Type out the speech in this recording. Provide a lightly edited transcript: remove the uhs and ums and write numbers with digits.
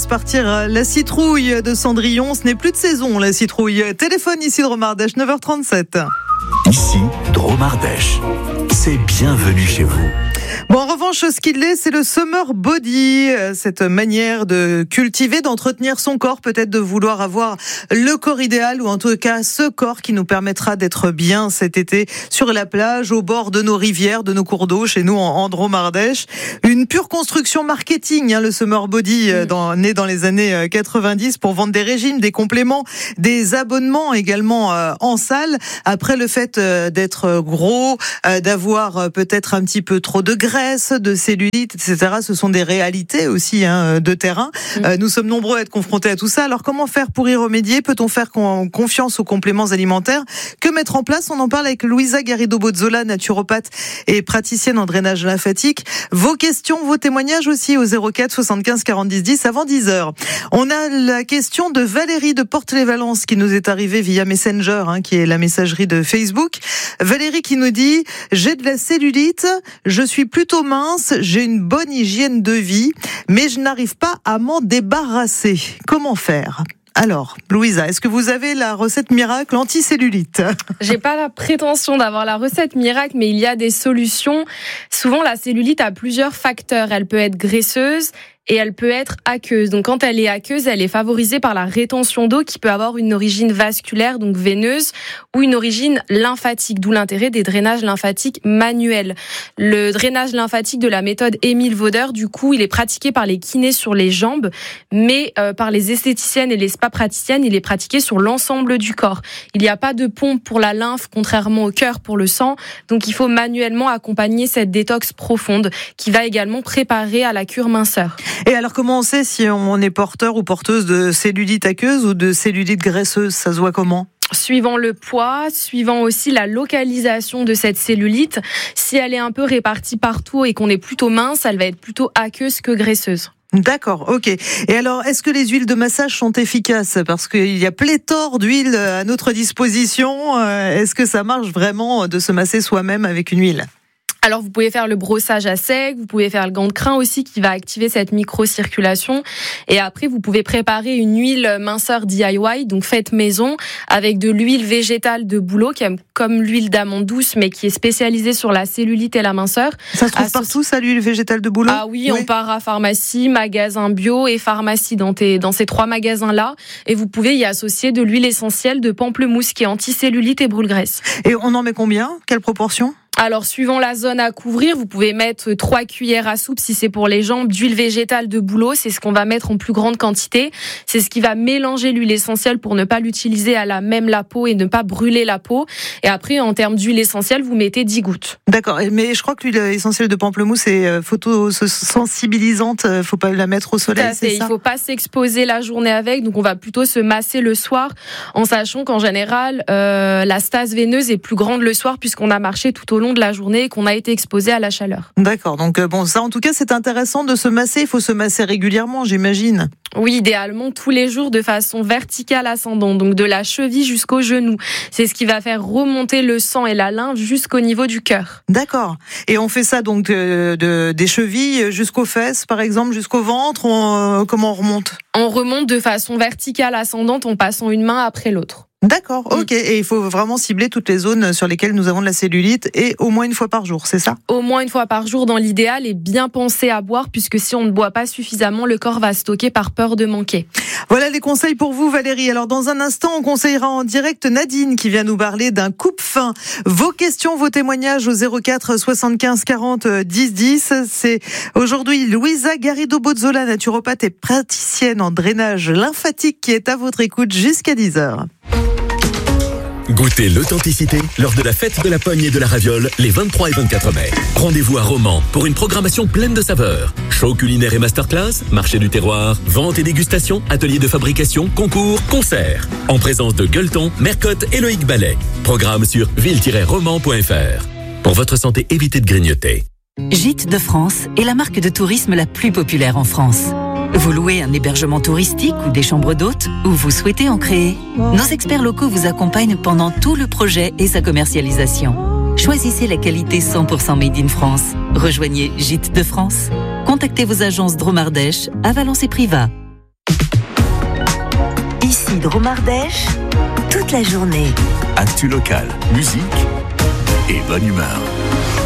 laisse partir la citrouille de Cendrillon. Ce n'est plus de saison, la citrouille. Téléphone ici Drôme Ardèche, 9h37. Ici, Drôme Ardèche. C'est bienvenue chez vous. Bon, en revanche, ce qu'il est, c'est le summer body, cette manière de cultiver, d'entretenir son corps, peut-être de vouloir avoir le corps idéal, ou en tout cas ce corps qui nous permettra d'être bien cet été sur la plage, au bord de nos rivières, de nos cours d'eau, chez nous en Drôme Ardèche. Une pure construction marketing, le summer body, né dans les années 90 pour vendre des régimes, des compléments, des abonnements également en salle. Après le fait d'être gros, d'avoir peut-être un petit peu trop de graisse, de cellulite, etc. Ce sont des réalités aussi de terrain. Nous sommes nombreux à être confrontés à tout ça. Alors comment faire pour y remédier? Peut-on faire confiance aux compléments alimentaires? Que mettre en place? On en parle avec Luisa Garrido-Bozzola, naturopathe et praticienne en drainage lymphatique. Vos questions, vos témoignages aussi au 04 75 40 10 10 avant 10h. On a la question de Valérie de Porte-les-Valences qui nous est arrivée via Messenger, qui est la messagerie de Facebook. Valérie qui nous dit: j'ai de la cellulite, je suis plutôt mince, j'ai une bonne hygiène de vie, mais je n'arrive pas à m'en débarrasser. Comment faire? Alors, Louisa, est-ce que vous avez la recette miracle anti-cellulite? J'ai pas la prétention d'avoir la recette miracle, mais il y a des solutions. Souvent, la cellulite a plusieurs facteurs. Elle peut être graisseuse et elle peut être aqueuse. Donc quand elle est aqueuse, elle est favorisée par la rétention d'eau qui peut avoir une origine vasculaire, donc veineuse, ou une origine lymphatique, d'où l'intérêt des drainages lymphatiques manuels. Le drainage lymphatique de la méthode Émile Vauder, du coup, il est pratiqué par les kinés sur les jambes, mais par les esthéticiennes et les spa-praticiennes, il est pratiqué sur l'ensemble du corps. Il n'y a pas de pompe pour la lymphe, contrairement au cœur pour le sang, donc il faut manuellement accompagner cette détox profonde qui va également préparer à la cure minceur. Et alors, comment on sait si on est porteur ou porteuse de cellulite aqueuse ou de cellulite graisseuse? Ça se voit comment? Suivant le poids, suivant aussi la localisation de cette cellulite. Si elle est un peu répartie partout et qu'on est plutôt mince, elle va être plutôt aqueuse que graisseuse. D'accord, ok. Et alors, est-ce que les huiles de massage sont efficaces? Parce qu'il y a pléthore d'huiles à notre disposition. Est-ce que ça marche vraiment de se masser soi-même avec une huile? Alors, vous pouvez faire le brossage à sec, vous pouvez faire le gant de crin aussi qui va activer cette micro-circulation. Et après, vous pouvez préparer une huile minceur DIY, donc faite maison, avec de l'huile végétale de bouleau, qui est comme l'huile d'amande douce, mais qui est spécialisée sur la cellulite et la minceur. Ça se trouve partout, ça, l'huile végétale de bouleau? Ah oui, on part à pharmacie, magasin bio et pharmacie dans ces 3 magasins-là. Et vous pouvez y associer de l'huile essentielle de pamplemousse qui est anti-cellulite et brûle-graisse. Et on en met combien? Quelle proportion? Alors, suivant la zone à couvrir, vous pouvez mettre 3 cuillères à soupe si c'est pour les jambes d'huile végétale de bouleau. C'est ce qu'on va mettre en plus grande quantité. C'est ce qui va mélanger l'huile essentielle pour ne pas l'utiliser à la peau et ne pas brûler la peau. Et après, en termes d'huile essentielle, vous mettez 10 gouttes. D'accord. Mais je crois que l'huile essentielle de pamplemousse est photosensibilisante. Faut pas la mettre au soleil, c'est ça? Il faut pas s'exposer la journée avec. Donc, on va plutôt se masser le soir en sachant qu'en général, la stase veineuse est plus grande le soir puisqu'on a marché tout au long de la journée et qu'on a été exposé à la chaleur. D'accord, donc bon, ça en tout cas c'est intéressant de se masser, il faut se masser régulièrement, j'imagine. Oui, idéalement tous les jours de façon verticale ascendante, donc de la cheville jusqu'au genou. C'est ce qui va faire remonter le sang et la lymphe jusqu'au niveau du cœur. D'accord, et on fait ça donc des chevilles jusqu'aux fesses par exemple, jusqu'au ventre, comment on remonte? On remonte de façon verticale ascendante en passant une main après l'autre. D'accord, ok. Et il faut vraiment cibler toutes les zones sur lesquelles nous avons de la cellulite et au moins une fois par jour, c'est ça? Au moins une fois par jour dans l'idéal et bien penser à boire puisque si on ne boit pas suffisamment, le corps va stocker par peur de manquer. Voilà les conseils pour vous Valérie. Alors dans un instant, on conseillera en direct Nadine qui vient nous parler d'un coupe-faim. Vos questions, vos témoignages au 04 75 40 10 10. C'est aujourd'hui Luisa Garrido-Bozzola, naturopathe et praticienne en drainage lymphatique qui est à votre écoute jusqu'à 10h. Goûtez l'authenticité lors de la fête de la pogne et de la raviole les 23 et 24 mai. Rendez-vous à Romans pour une programmation pleine de saveurs. Show culinaire et masterclass, marché du terroir, vente et dégustation, atelier de fabrication, concours, concerts. En présence de Gueuleton, Mercotte et Loïc Ballet. Programme sur ville-romans.fr. Pour votre santé, évitez de grignoter. Gîtes de France est la marque de tourisme la plus populaire en France. Vous louez un hébergement touristique ou des chambres d'hôtes ou vous souhaitez en créer? Nos experts locaux vous accompagnent pendant tout le projet et sa commercialisation. Choisissez la qualité 100% made in France. Rejoignez Gîtes de France. Contactez vos agences Drôme Ardèche à Valence et Privas. Drôme Ardèche, toute la journée. Actu local, musique et bonne humeur.